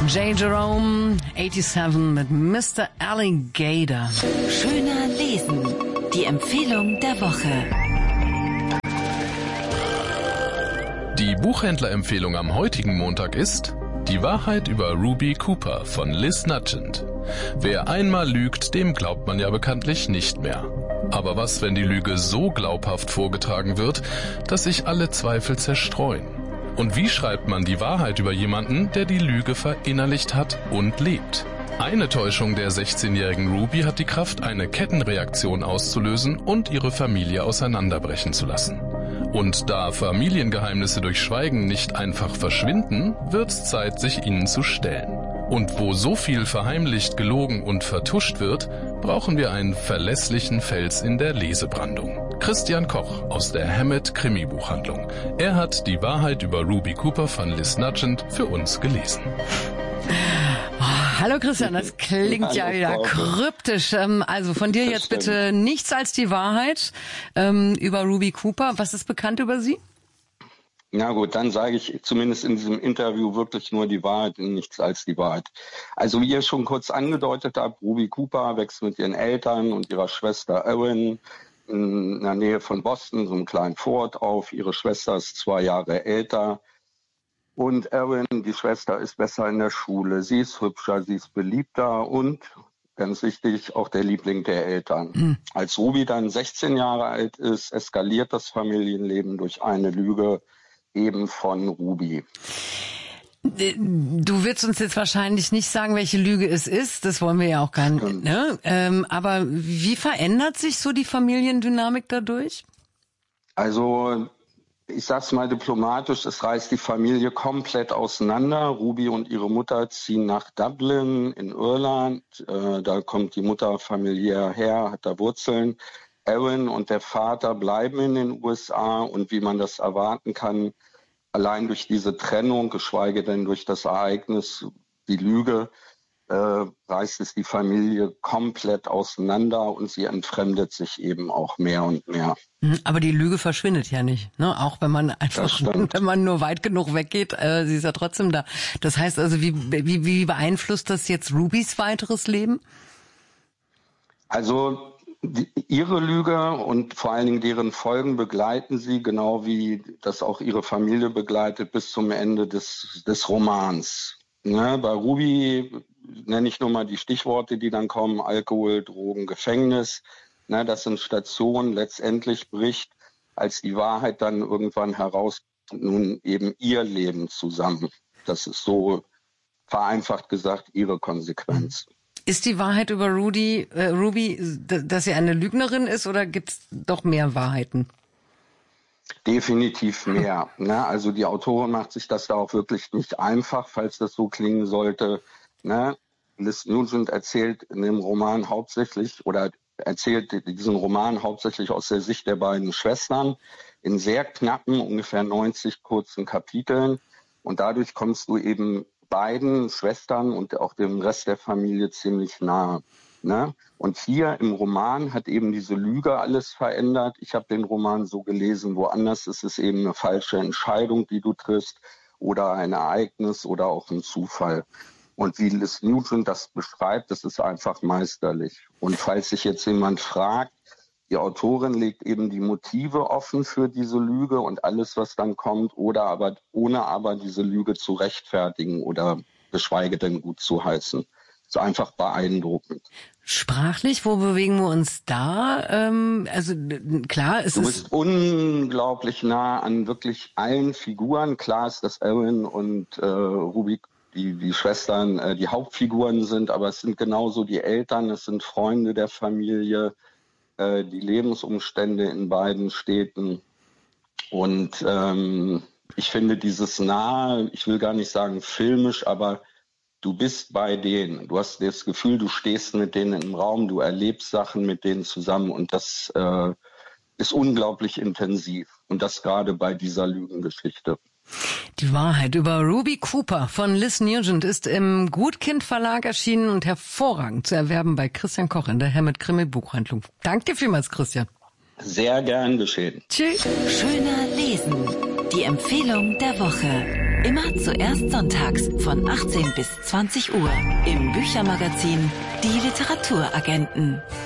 J. Jerome, 87 mit Mr. Alligator. Schöner lesen. Die Empfehlung der Woche. Die Buchhändlerempfehlung am heutigen Montag ist Die Wahrheit über Ruby Cooper von Liz Nugent. Wer einmal lügt, dem glaubt man ja bekanntlich nicht mehr. Aber was, wenn die Lüge so glaubhaft vorgetragen wird, dass sich alle Zweifel zerstreuen? Und wie schreibt man die Wahrheit über jemanden, der die Lüge verinnerlicht hat und lebt? Eine Täuschung der 16-jährigen Ruby hat die Kraft, eine Kettenreaktion auszulösen und ihre Familie auseinanderbrechen zu lassen. Und da Familiengeheimnisse durch Schweigen nicht einfach verschwinden, wird's Zeit, sich ihnen zu stellen. Und wo so viel verheimlicht, gelogen und vertuscht wird, brauchen wir einen verlässlichen Fels in der Lesebrandung. Christian Koch aus der Hammett Krimi-Buchhandlung. Er hat die Wahrheit über Ruby Cooper von Liz Nugent für uns gelesen. Hallo Christian, das klingt ja wieder kryptisch. Also von dir jetzt bitte nichts als die Wahrheit über Ruby Cooper. Was ist bekannt über sie? Na gut, dann sage ich zumindest in diesem Interview wirklich nur die Wahrheit und nichts als die Wahrheit. Also wie ihr schon kurz angedeutet habt, Ruby Cooper wächst mit ihren Eltern und ihrer Schwester Erin in der Nähe von Boston, so einem kleinen Vorort auf. Ihre Schwester ist 2 Jahre älter. Und Erin, die Schwester, ist besser in der Schule. Sie ist hübscher, sie ist beliebter und, ganz wichtig, auch der Liebling der Eltern. Als Ruby dann 16 Jahre alt ist, eskaliert das Familienleben durch eine Lüge eben von Ruby. Du willst uns jetzt wahrscheinlich nicht sagen, welche Lüge es ist. Das wollen wir ja auch gar nicht. Ne? Aber wie verändert sich so die Familiendynamik dadurch? Also ich sag's mal diplomatisch, es reißt die Familie komplett auseinander. Ruby und ihre Mutter ziehen nach Dublin in Irland. Da kommt die Mutter familiär her, hat da Wurzeln. Erin und der Vater bleiben in den USA und wie man das erwarten kann, allein durch diese Trennung, geschweige denn durch das Ereignis, die Lüge, reißt es die Familie komplett auseinander und sie entfremdet sich eben auch mehr und mehr. Aber die Lüge verschwindet ja nicht, ne? Auch wenn man einfach, wenn man nur weit genug weggeht, sie ist ja trotzdem da. Das heißt also, wie beeinflusst das jetzt Rubys weiteres Leben? Also ihre Lüge und vor allen Dingen deren Folgen begleiten sie, genau wie das auch ihre Familie begleitet, bis zum Ende des Romans. Ne? Bei Ruby nenne ich nur mal die Stichworte, die dann kommen: Alkohol, Drogen, Gefängnis. Ne? Das sind Stationen. Letztendlich bricht, als die Wahrheit dann irgendwann herauskommt, nun eben ihr Leben zusammen. Das ist so vereinfacht gesagt ihre Konsequenz. Ist die Wahrheit über Ruby, dass sie eine Lügnerin ist, oder gibt's doch mehr Wahrheiten? Definitiv mehr. Ne? Also die Autorin macht sich das da auch wirklich nicht einfach, falls das so klingen sollte. Ne? Liz Nugent erzählt in dem Roman hauptsächlich oder erzählt diesen Roman hauptsächlich aus der Sicht der beiden Schwestern in sehr knappen, ungefähr 90 kurzen Kapiteln. Und dadurch kommst du eben beiden Schwestern und auch dem Rest der Familie ziemlich nahe. Ne? Und hier im Roman hat eben diese Lüge alles verändert. Ich habe den Roman so gelesen, woanders ist es eben eine falsche Entscheidung, die du triffst, oder ein Ereignis oder auch ein Zufall. Und wie Liz Nugent das beschreibt, das ist einfach meisterlich. Und falls sich jetzt jemand fragt, die Autorin legt eben die Motive offen für diese Lüge und alles, was dann kommt, ohne aber diese Lüge zu rechtfertigen oder geschweige denn gut zu heißen. So einfach beeindruckend. Sprachlich, wo bewegen wir uns da? Also klar, du bist unglaublich nah an wirklich allen Figuren. Klar ist, dass Erin und Ruby, die Schwestern, die Hauptfiguren sind, aber es sind genauso die Eltern, es sind Freunde der Familie, die Lebensumstände in beiden Städten. Und ich finde dieses nahe, ich will gar nicht sagen filmisch, aber du bist bei denen. Du hast das Gefühl, du stehst mit denen im Raum, du erlebst Sachen mit denen zusammen und das ist unglaublich intensiv. Und das gerade bei dieser Lügengeschichte. Die Wahrheit über Ruby Cooper von Liz Nugent ist im Gutkind Verlag erschienen und hervorragend zu erwerben bei Christian Koch in der Hammett Krimi-Buchhandlung. Danke dir vielmals, Christian. Sehr gern geschehen. Tschüss. Schöner lesen. Die Empfehlung der Woche. Immer zuerst sonntags von 18 bis 20 Uhr im Büchermagazin Die Literaturagenten.